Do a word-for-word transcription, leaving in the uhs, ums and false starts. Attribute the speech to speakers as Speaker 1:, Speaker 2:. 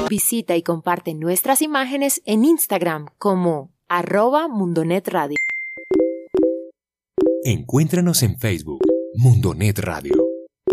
Speaker 1: Visita y comparte nuestras imágenes en Instagram como arroba Mundonet Radio.
Speaker 2: Encuéntranos en Facebook, Mundonet Radio.